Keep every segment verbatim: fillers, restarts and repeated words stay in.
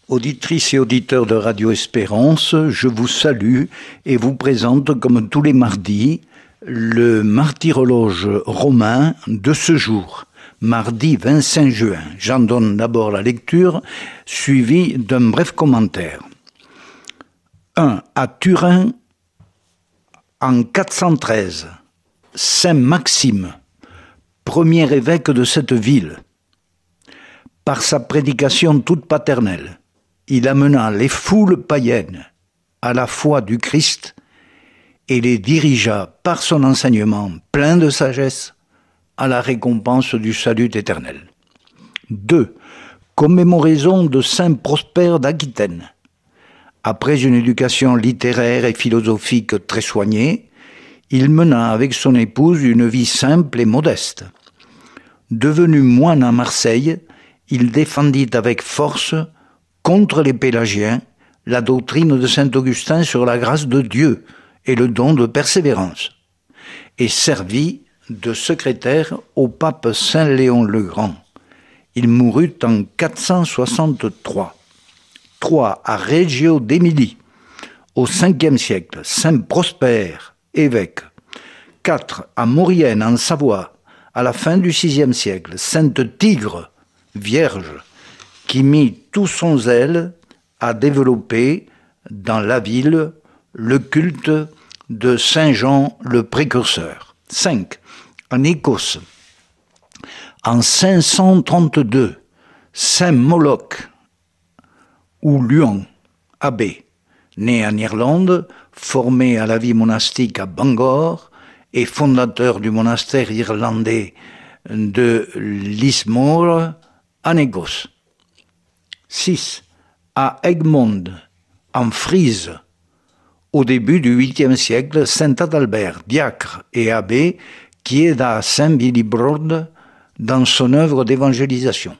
Auditrices et auditeurs de Radio Espérance, je vous salue et vous présente, comme tous les mardis, le martyrologe romain de ce jour, mardi vingt-cinq juin. J'en donne d'abord la lecture, suivie d'un bref commentaire. un. À Turin, en quatre cent treize, Saint Maxime, premier évêque de cette ville, par sa prédication toute paternelle, il amena les foules païennes à la foi du Christ et les dirigea par son enseignement plein de sagesse à la récompense du salut éternel. deux. Commémoraison de Saint Prosper d'Aquitaine. Après une éducation littéraire et philosophique très soignée, il mena avec son épouse une vie simple et modeste. Devenu moine à Marseille, il défendit avec force, contre les pélagiens, la doctrine de saint Augustin sur la grâce de Dieu et le don de persévérance, et servit de secrétaire au pape Saint Léon le Grand. Il mourut en quatre cent soixante-trois. trois. À Reggio d'Émilie, au cinquième siècle, Saint Prosper, évêque. quatre. À Maurienne, en Savoie, à la fin du sixième siècle, Sainte Tigre, vierge, qui mit tout son zèle à développer dans la ville le culte de Saint Jean le Précurseur. cinq. En Écosse, en cinq cent trente-deux, Saint Moloch, ou Luan, abbé, né en Irlande, formé à la vie monastique à Bangor et fondateur du monastère irlandais de Lismore, en Écosse. six. À Egmond, en Frise, au début du huitième siècle, Saint Adalbert, diacre et abbé, qui aida Saint Willibrord dans son œuvre d'évangélisation.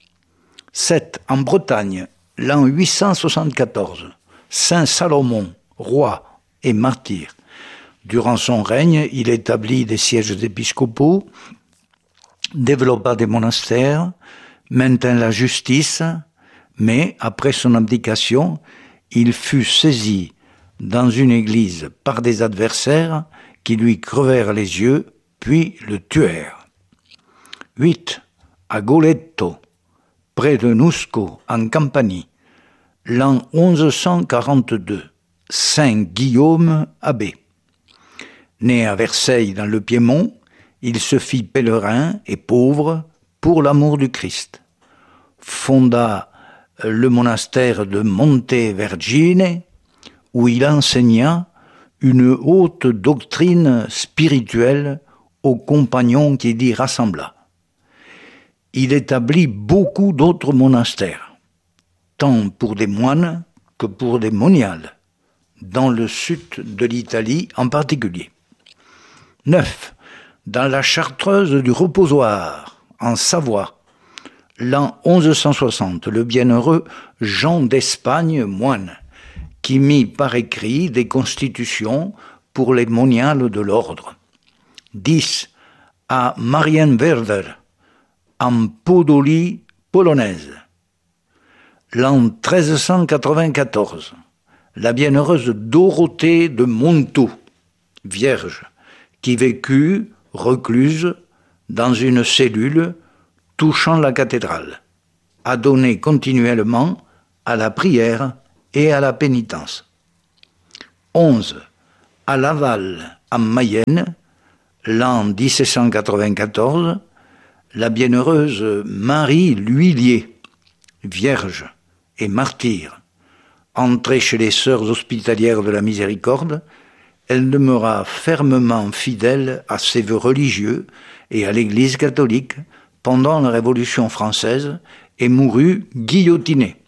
sept. En Bretagne, l'an huit cent soixante-quatorze, Saint Salomon, roi et martyr. Durant son règne, il établit des sièges épiscopaux, développa des monastères, maintint la justice, mais après son abdication, il fut saisi dans une église par des adversaires qui lui crevèrent les yeux, puis le tuèrent. huit. À Goletto, près de Nusco, en Campanie, l'an onze cent quarante-deux, Saint Guillaume, abbé. Né à Versailles dans le Piémont, il se fit pèlerin et pauvre pour l'amour du Christ. Fonda le monastère de Monte Vergine, où il enseigna une haute doctrine spirituelle aux compagnons qu'il y rassembla. Il établit beaucoup d'autres monastères, tant pour des moines que pour des moniales, dans le sud de l'Italie en particulier. neuf. Dans la chartreuse du Reposoir, en Savoie, l'an onze cent soixante, le bienheureux Jean d'Espagne, moine, qui mit par écrit des constitutions pour les moniales de l'ordre. dix. À Marienwerder, en Podolie polonaise, l'an treize cent quatre-vingt-quatorze, la bienheureuse Dorothée de Montaut, vierge, qui vécut recluse dans une cellule touchant la cathédrale, a donné continuellement à la prière et à la pénitence. onze. À Laval, en Mayenne, l'an dix-sept cent quatre-vingt-quatorze, la bienheureuse Marie L'Huillier, vierge et martyre, entrée chez les sœurs hospitalières de la Miséricorde, elle demeura fermement fidèle à ses vœux religieux et à l'Église catholique pendant la Révolution française et mourut guillotinée.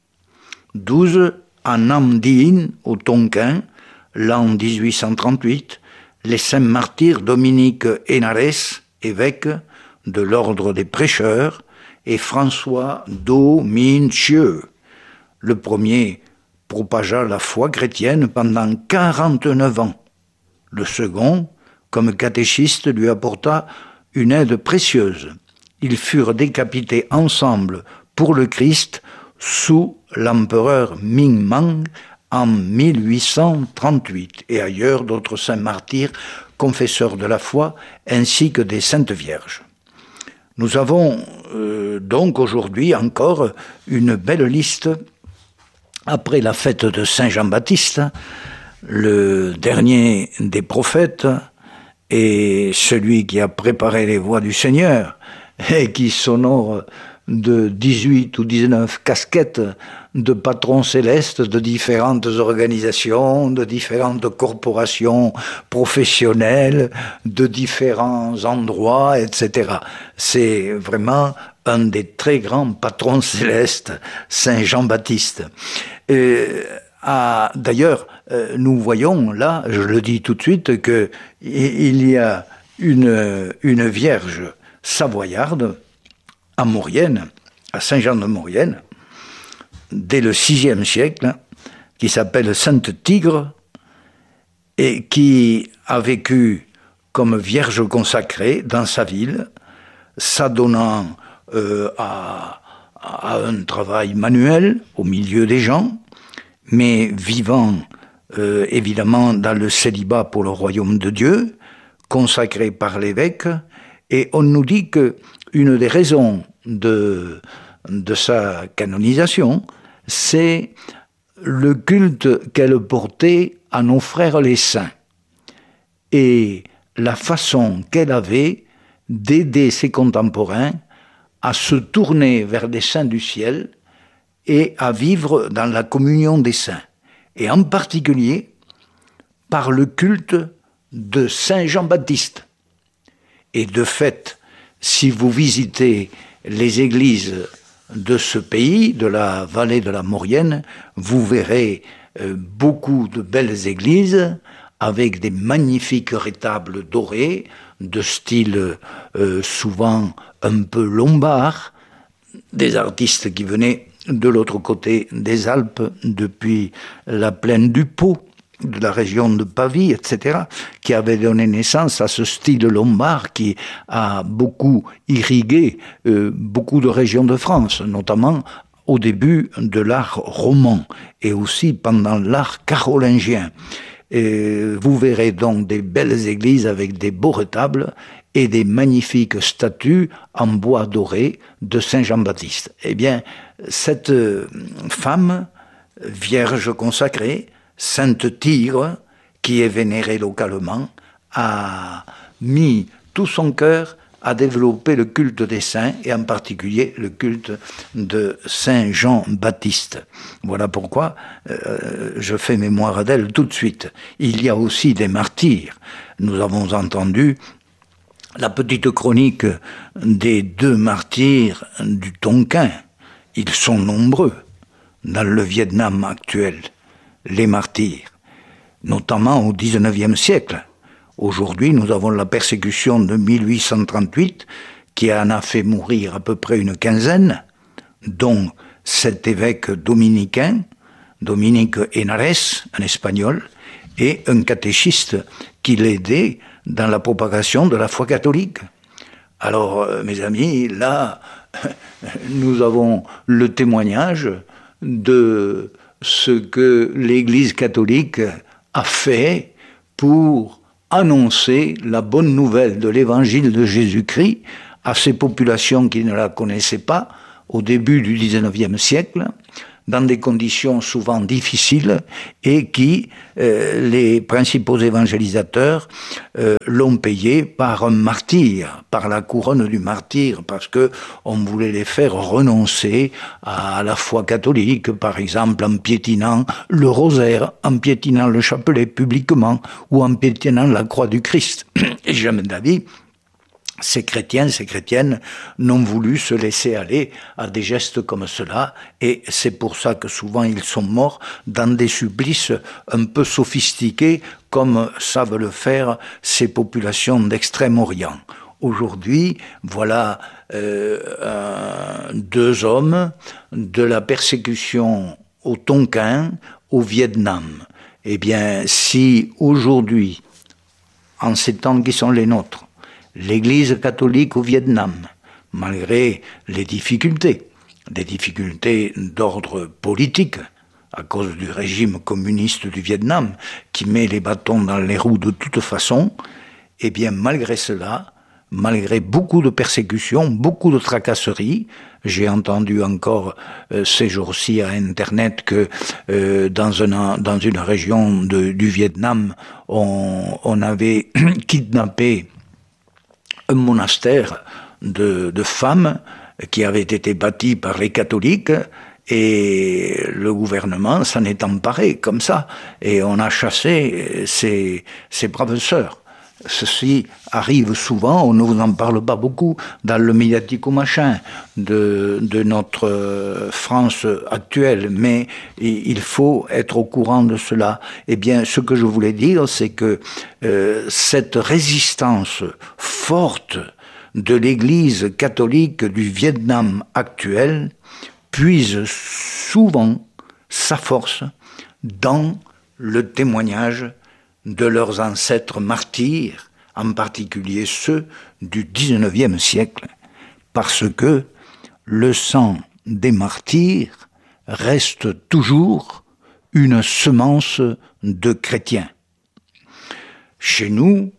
douze. À Namdien, au Tonkin, l'an dix-huit cent trente-huit, les saints martyrs Dominique Hénarès, évêque de l'ordre des prêcheurs, et François Dominieux, le premier propagea la foi chrétienne pendant quarante-neuf ans. Le second, comme catéchiste, lui apporta une aide précieuse. Ils furent décapités ensemble pour le Christ sous l'empereur Ming Mang en mille huit cent trente-huit, et ailleurs d'autres saints martyrs, confesseurs de la foi, ainsi que des saintes vierges. Nous avons euh, donc aujourd'hui encore une belle liste, après la fête de Saint Jean-Baptiste, le dernier des prophètes, et celui qui a préparé les voies du Seigneur, et qui s'honore de dix-huit ou dix-neuf casquettes de patrons célestes de différentes organisations, de différentes corporations professionnelles, de différents endroits, et cetera. C'est vraiment un des très grands patrons célestes, Saint Jean-Baptiste. D'ailleurs, nous voyons là, je le dis tout de suite, qu'il y a une, une vierge savoyarde, à Maurienne, à Saint-Jean-de-Maurienne, dès le sixième siècle, qui s'appelle Sainte Tigre, et qui a vécu comme vierge consacrée dans sa ville, s'adonnant euh, à, à un travail manuel au milieu des gens, mais vivant euh, évidemment dans le célibat pour le royaume de Dieu, consacrée par l'évêque, et on nous dit que une des raisons de, de sa canonisation, c'est le culte qu'elle portait à nos frères les saints et la façon qu'elle avait d'aider ses contemporains à se tourner vers les saints du ciel et à vivre dans la communion des saints, et en particulier par le culte de Saint Jean-Baptiste. Et de fait, si vous visitez les églises de ce pays, de la vallée de la Maurienne, vous verrez euh, beaucoup de belles églises avec des magnifiques rétables dorés, de style euh, souvent un peu lombard, des artistes qui venaient de l'autre côté des Alpes, depuis la plaine du Pô, de la région de Pavie, et cetera, qui avait donné naissance à ce style lombard qui a beaucoup irrigué euh, beaucoup de régions de France, notamment au début de l'art roman et aussi pendant l'art carolingien. Et vous verrez donc des belles églises avec des beaux retables et des magnifiques statues en bois doré de Saint Jean-Baptiste. Eh bien, cette femme, vierge consacrée, Sainte Tigre, qui est vénérée localement, a mis tout son cœur à développer le culte des saints, et en particulier le culte de Saint Jean-Baptiste. Voilà pourquoi euh, je fais mémoire d'elle tout de suite. Il y a aussi des martyrs. Nous avons entendu la petite chronique des deux martyrs du Tonkin. Ils sont nombreux dans le Vietnam actuel, les martyrs, notamment au dix-neuvième siècle. Aujourd'hui, nous avons la persécution de mille huit cent trente-huit qui en a fait mourir à peu près une quinzaine, dont cet évêque dominicain, Dominique Henares, un espagnol, et un catéchiste qui l'aidait dans la propagation de la foi catholique. Alors, mes amis, là, nous avons le témoignage de ce que l'Église catholique a fait pour annoncer la bonne nouvelle de l'évangile de Jésus-Christ à ces populations qui ne la connaissaient pas au début du dix-neuvième siècle, dans des conditions souvent difficiles, et qui, euh, les principaux évangélisateurs, euh, l'ont payé par un martyr, par la couronne du martyr, parce que on voulait les faire renoncer à la foi catholique, par exemple en piétinant le rosaire, en piétinant le chapelet publiquement, ou en piétinant la croix du Christ. Et jamais d'avis, ces chrétiens, ces chrétiennes n'ont voulu se laisser aller à des gestes comme cela, et c'est pour ça que souvent ils sont morts dans des supplices un peu sophistiqués, comme savent le faire ces populations d'Extrême-Orient. Aujourd'hui, voilà euh, euh, deux hommes de la persécution au Tonkin, au Vietnam. Eh bien, si aujourd'hui, en ces temps qui sont les nôtres, l'Église catholique au Vietnam, malgré les difficultés, des difficultés d'ordre politique, à cause du régime communiste du Vietnam, qui met les bâtons dans les roues de toute façon, eh bien malgré cela, malgré beaucoup de persécutions, beaucoup de tracasseries, j'ai entendu encore euh, ces jours-ci à Internet que euh, dans, un, dans une région de, du Vietnam, on, on avait kidnappé un monastère de, de femmes qui avait été bâti par les catholiques, et le gouvernement s'en est emparé comme ça, et on a chassé ces, ces braves sœurs. Ceci arrive souvent, on ne vous en parle pas beaucoup dans le médiatico-machin de, de notre France actuelle, mais il faut être au courant de cela. Eh bien, ce que je voulais dire, c'est que euh, cette résistance forte de l'Église catholique du Vietnam actuel puise souvent sa force dans le témoignage de leurs ancêtres martyrs, en particulier ceux du dix-neuvième siècle, parce que le sang des martyrs reste toujours une semence de chrétiens. Chez nous,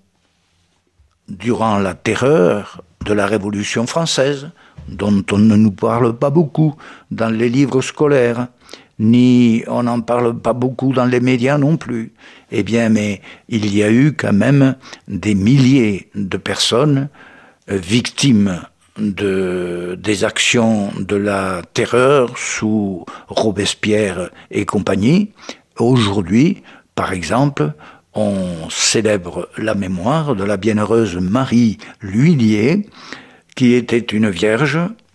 durant la terreur de la Révolution française, dont on ne nous parle pas beaucoup dans les livres scolaires, ni on n'en parle pas beaucoup dans les médias non plus. Eh bien, mais il y a eu quand même des milliers de personnes euh, victimes de, des actions de la terreur sous Robespierre et compagnie. Aujourd'hui, par exemple, on célèbre la mémoire de la bienheureuse Marie L'Huillier, qui était une vierge,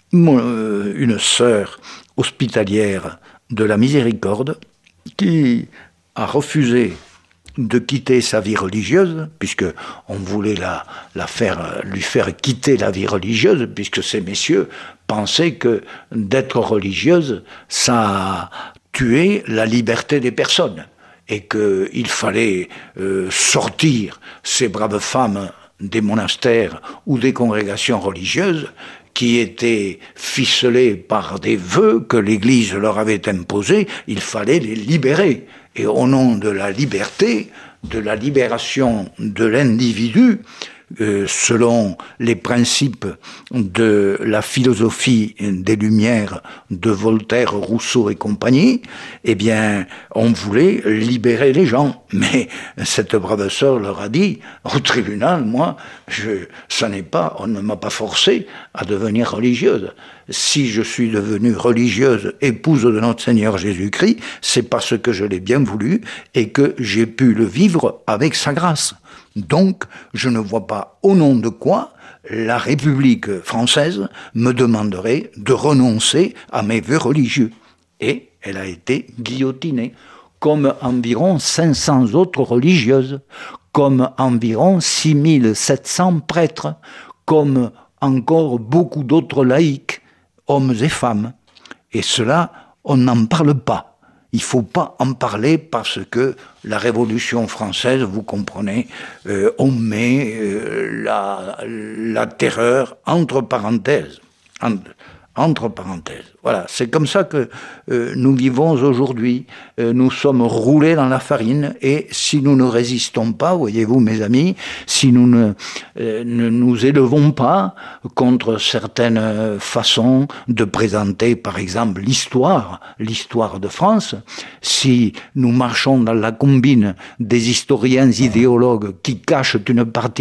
une sœur hospitalière de la Miséricorde, qui a refusé de quitter sa vie religieuse, puisque on voulait la, la faire, lui faire quitter la vie religieuse, puisque ces messieurs pensaient que d'être religieuse, ça tuait la liberté des personnes, et qu'il fallait euh, sortir ces braves femmes des monastères ou des congrégations religieuses qui étaient ficelées par des vœux que l'Église leur avait imposés, il fallait les libérer. Et au nom de la liberté, de la libération de l'individu, euh, selon les principes de la philosophie des Lumières de Voltaire, Rousseau et compagnie, eh bien, on voulait libérer les gens. Mais cette brave sœur leur a dit, au tribunal, moi, je, ça n'est pas, on ne m'a pas forcé à devenir religieuse. Si je suis devenue religieuse, épouse de notre Seigneur Jésus-Christ, c'est parce que je l'ai bien voulu et que j'ai pu le vivre avec sa grâce. Donc, je ne vois pas au nom de quoi la République française me demanderait de renoncer à mes vœux religieux. Et elle a été guillotinée, comme environ cinq cents autres religieuses, comme environ six mille sept cents prêtres, comme encore beaucoup d'autres laïcs, hommes et femmes. Et cela, on n'en parle pas. Il ne faut pas en parler parce que la Révolution française, vous comprenez, euh, on met euh, la, la terreur entre parenthèses. Entre, entre parenthèses. Voilà, c'est comme ça que euh, nous vivons aujourd'hui. Euh, nous sommes roulés dans la farine et si nous ne résistons pas, voyez-vous mes amis, si nous ne, euh, ne nous élevons pas contre certaines façons de présenter, par exemple, l'histoire, l'histoire de France, si nous marchons dans la combine des historiens idéologues qui cachent une partie